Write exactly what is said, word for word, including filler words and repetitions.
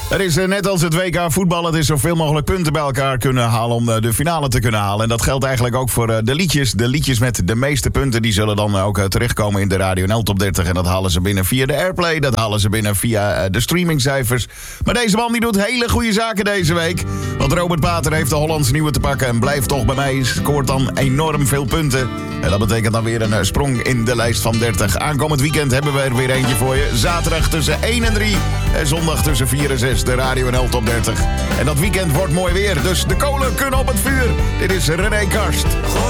Het is uh, net als het W K voetbal. Het is zoveel mogelijk punten bij elkaar kunnen halen om uh, de finale te kunnen halen. En dat geldt eigenlijk ook voor uh, de liedjes. De liedjes met de meeste punten die zullen dan ook uh, terechtkomen in de Radio N L Top dertig. En dat halen ze binnen via de Airplay. Dat halen ze binnen via uh, de streamingcijfers. Maar deze man die doet hele goede zaken deze week. Want Robert Pater heeft de Hollandse nieuwe te pakken. En blijft toch bij mij. Scoort dan enorm veel punten. En dat betekent dan weer een uh, sprong in de lijst van dertig. Aankomend weekend hebben we er weer eentje voor je. Zaterdag tussen één en drie. En zondag tussen vier en zes. De Radio N L Top dertig. En dat weekend wordt mooi weer. Dus de kolen kunnen op het vuur. Dit is René Karst.